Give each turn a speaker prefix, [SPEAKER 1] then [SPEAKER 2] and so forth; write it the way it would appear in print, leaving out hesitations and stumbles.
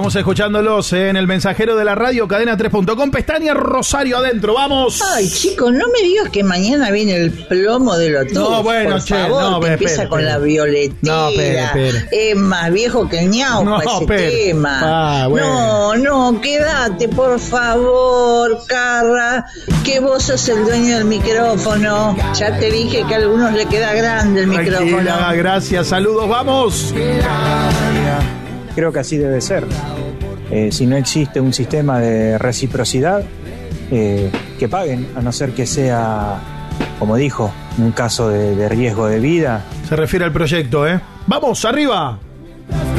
[SPEAKER 1] Estamos escuchándolos en el mensajero de la radio, cadena3.com, pestaña Rosario adentro, vamos.
[SPEAKER 2] Ay, chicos, no me digas que mañana viene el plomo de los tubos.
[SPEAKER 1] No, bueno,
[SPEAKER 2] por
[SPEAKER 1] che,
[SPEAKER 2] favor,
[SPEAKER 1] no,
[SPEAKER 2] que empieza con la violetera.
[SPEAKER 1] No, espere.
[SPEAKER 2] Es más viejo que el ñaupa ese tema.
[SPEAKER 1] Bueno.
[SPEAKER 2] No, quédate, por favor, Carra, que vos sos el dueño del micrófono. Ya te dije que a algunos le queda grande el micrófono.
[SPEAKER 1] Gracias, saludos, vamos.
[SPEAKER 3] Creo que así debe ser. Si no existe un sistema de reciprocidad, que paguen, a no ser que sea, como dijo, un caso de riesgo de vida.
[SPEAKER 1] Se refiere al proyecto, ¿eh? ¡Vamos, arriba!